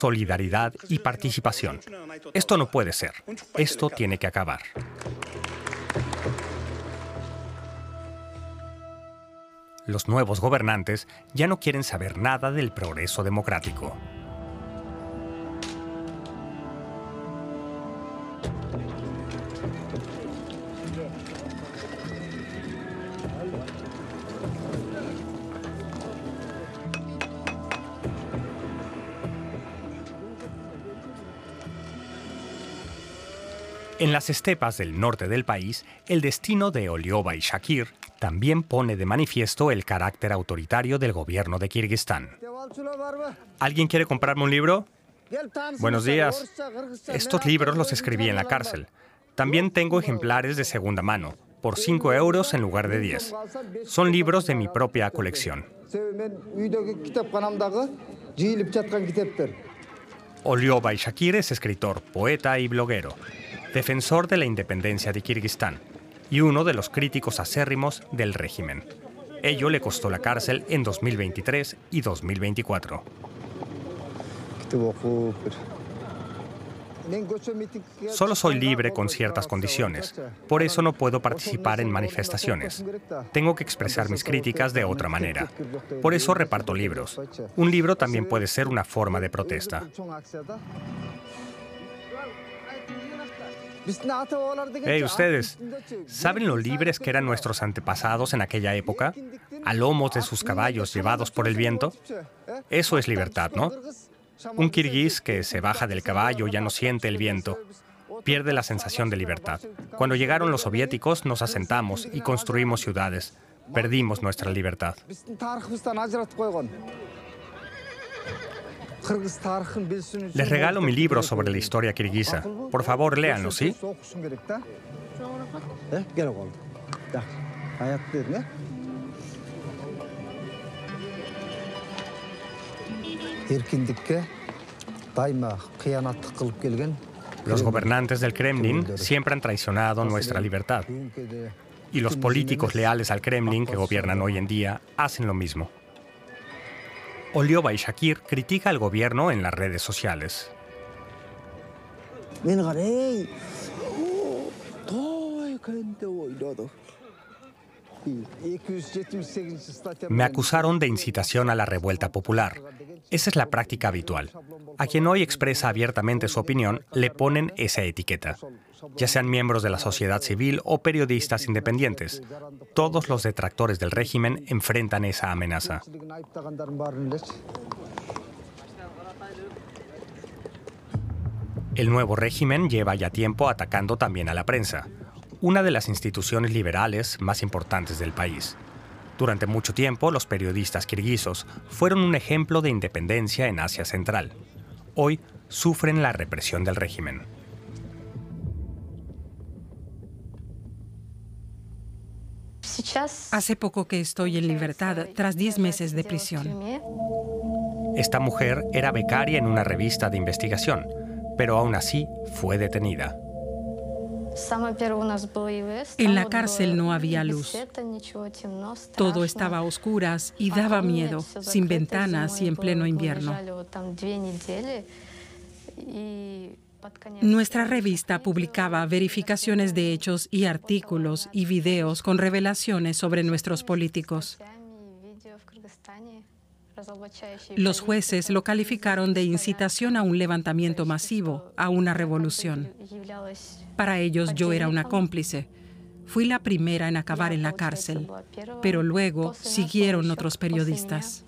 solidaridad y participación. Esto no puede ser. Esto tiene que acabar. Los nuevos gobernantes ya no quieren saber nada del progreso democrático. En las estepas del norte del país, el destino de Oliova y Shakir también pone de manifiesto el carácter autoritario del gobierno de Kirguistán. ¿Alguien quiere comprarme un libro? Buenos días. Estos libros los escribí en la cárcel. También tengo ejemplares de segunda mano, por 5 euros en lugar de 10. Son libros de mi propia colección. Oliova y Shakir es escritor, poeta y bloguero, defensor de la independencia de Kirguistán y uno de los críticos acérrimos del régimen. Ello le costó la cárcel en 2023 y 2024. Solo soy libre con ciertas condiciones, por eso no puedo participar en manifestaciones. Tengo que expresar mis críticas de otra manera. Por eso reparto libros. Un libro también puede ser una forma de protesta. Hey, ustedes, ¿saben lo libres que eran nuestros antepasados en aquella época? A lomos de sus caballos llevados por el viento. Eso es libertad, ¿no? Un kirguís que se baja del caballo ya no siente el viento. Pierde la sensación de libertad. Cuando llegaron los soviéticos, nos asentamos y construimos ciudades. Perdimos nuestra libertad. Les regalo mi libro sobre la historia kirguisa. Por favor, léanlo, ¿sí? Los gobernantes del Kremlin siempre han traicionado nuestra libertad. Y los políticos leales al Kremlin que gobiernan hoy en día hacen lo mismo. Oliova y Shakir critica al gobierno en las redes sociales. Me acusaron de incitación a la revuelta popular. Esa es la práctica habitual. A quien hoy expresa abiertamente su opinión, le ponen esa etiqueta. Ya sean miembros de la sociedad civil o periodistas independientes. Todos los detractores del régimen enfrentan esa amenaza. El nuevo régimen lleva ya tiempo atacando también a la prensa, una de las instituciones liberales más importantes del país. Durante mucho tiempo, los periodistas kirguisos fueron un ejemplo de independencia en Asia Central. Hoy sufren la represión del régimen. Hace poco que estoy en libertad, tras 10 meses de prisión. Esta mujer era becaria en una revista de investigación, pero aún así fue detenida. En la cárcel no había luz. Todo estaba a oscuras y daba miedo, sin ventanas y en pleno invierno. Nuestra revista publicaba verificaciones de hechos y artículos y videos con revelaciones sobre nuestros políticos. Los jueces lo calificaron de incitación a un levantamiento masivo, a una revolución. Para ellos yo era una cómplice. Fui la primera en acabar en la cárcel, pero luego siguieron otros periodistas.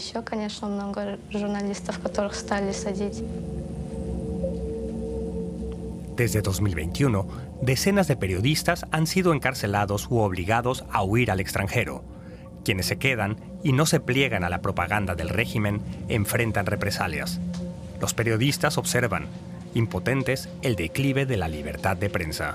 Desde 2021, decenas de periodistas han sido encarcelados u obligados a huir al extranjero. Quienes se quedan y no se pliegan a la propaganda del régimen enfrentan represalias. Los periodistas observan, impotentes, el declive de la libertad de prensa.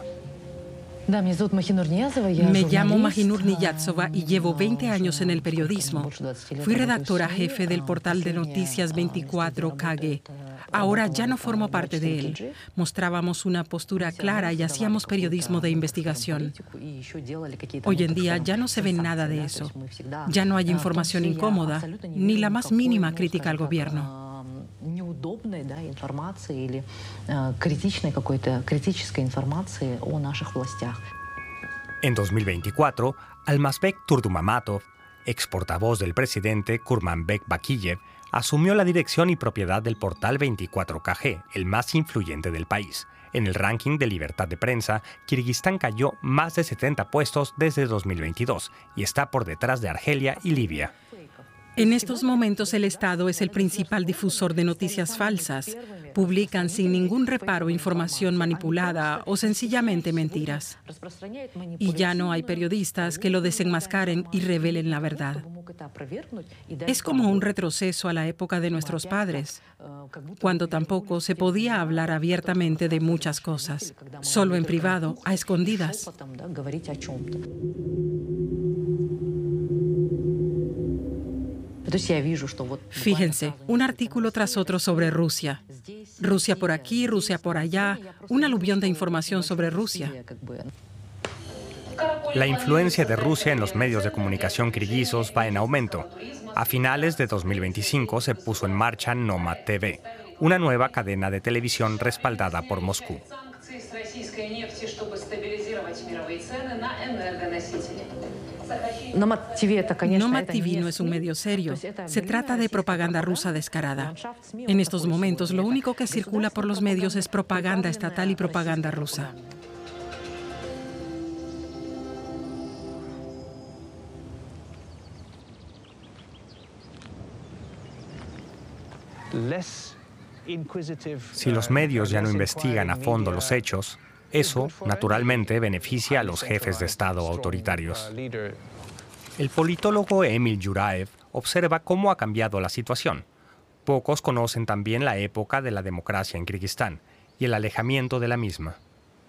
Me llamo Mahinur Niyatsova y llevo 20 años en el periodismo. Fui redactora jefe del portal de noticias 24KG. Ahora ya no formo parte de él. Mostrábamos una postura clara y hacíamos periodismo de investigación. Hoy en día ya no se ve nada de eso. Ya no hay información incómoda, ni la más mínima crítica al gobierno. En 2024, Almazbek Turdumamatov, ex portavoz del presidente Kurmanbek Bakiyev, asumió la dirección y propiedad del portal 24KG, el más influyente del país. En el ranking de libertad de prensa, Kirguistán cayó más de 70 puestos desde 2022 y está por detrás de Argelia y Libia. En estos momentos el Estado es el principal difusor de noticias falsas. Publican sin ningún reparo información manipulada o sencillamente mentiras. Y ya no hay periodistas que lo desenmascaren y revelen la verdad. Es como un retroceso a la época de nuestros padres, cuando tampoco se podía hablar abiertamente de muchas cosas, solo en privado, a escondidas. Fíjense, un artículo tras otro sobre Rusia. Rusia por aquí, Rusia por allá, un aluvión de información sobre Rusia. La influencia de Rusia en los medios de comunicación kirguisos va en aumento. A finales de 2025 se puso en marcha Nomad TV, una nueva cadena de televisión respaldada por Moscú. Nomad TV no es un medio serio. Se trata de propaganda rusa descarada. En estos momentos, lo único que circula por los medios es propaganda estatal y propaganda rusa. Si los medios ya no investigan a fondo los hechos, eso, naturalmente, beneficia a los jefes de Estado autoritarios. El politólogo Emil Yuraev observa cómo ha cambiado la situación. Pocos conocen también la época de la democracia en Kirguistán y el alejamiento de la misma.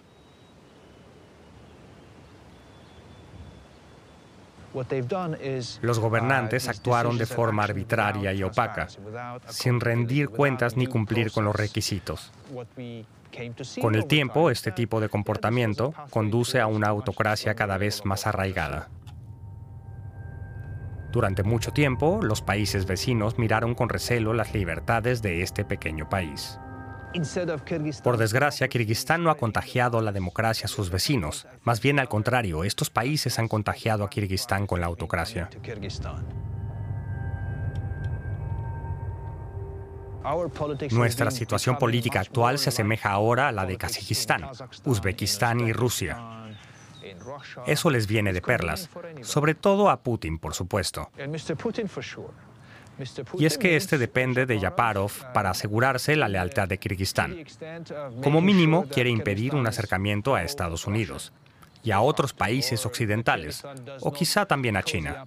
Los gobernantes actuaron de forma arbitraria y opaca, sin rendir cuentas ni cumplir con los requisitos. Con el tiempo, este tipo de comportamiento conduce a una autocracia cada vez más arraigada. Durante mucho tiempo, los países vecinos miraron con recelo las libertades de este pequeño país. Por desgracia, Kirguistán no ha contagiado la democracia a sus vecinos. Más bien al contrario, estos países han contagiado a Kirguistán con la autocracia. Nuestra situación política actual se asemeja ahora a la de Kazajistán, Uzbekistán y Rusia. Eso les viene de perlas, sobre todo a Putin, por supuesto. Y es que este depende de Yaparov para asegurarse la lealtad de Kirguistán. Como mínimo, quiere impedir un acercamiento a Estados Unidos y a otros países occidentales, o quizá también a China.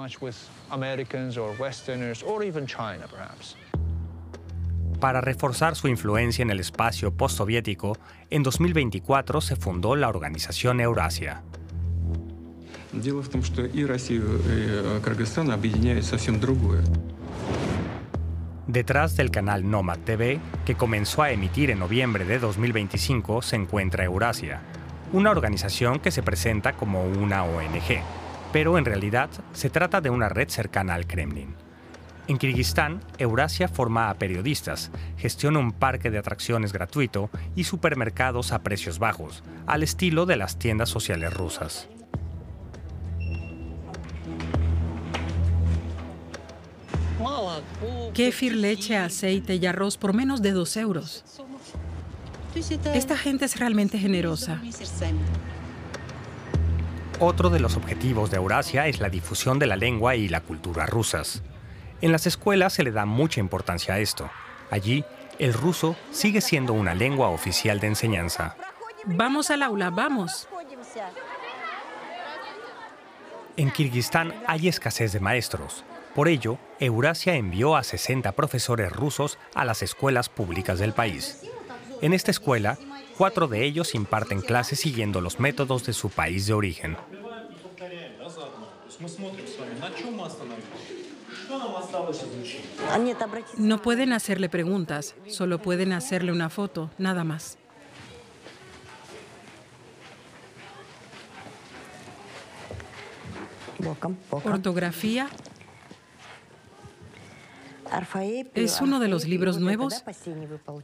Para reforzar su influencia en el espacio postsoviético, en 2024 se fundó la organización Eurasia. Detrás del canal Nomad TV, que comenzó a emitir en noviembre de 2025, se encuentra Eurasia, una organización que se presenta como una ONG, pero en realidad se trata de una red cercana al Kremlin. En Kirguistán, Eurasia forma a periodistas, gestiona un parque de atracciones gratuito y supermercados a precios bajos, al estilo de las tiendas sociales rusas. Kéfir, leche, aceite y arroz por menos de 2 euros. Esta gente es realmente generosa. Otro de los objetivos de Eurasia es la difusión de la lengua y la cultura rusas. En las escuelas se le da mucha importancia a esto. Allí, el ruso sigue siendo una lengua oficial de enseñanza. Vamos al aula, vamos. En Kirguistán hay escasez de maestros. Por ello, Eurasia envió a 60 profesores rusos a las escuelas públicas del país. En esta escuela, 4 de ellos imparten clases siguiendo los métodos de su país de origen. No pueden hacerle preguntas, solo pueden hacerle una foto, nada más. Ortografía, Es uno de los libros nuevos.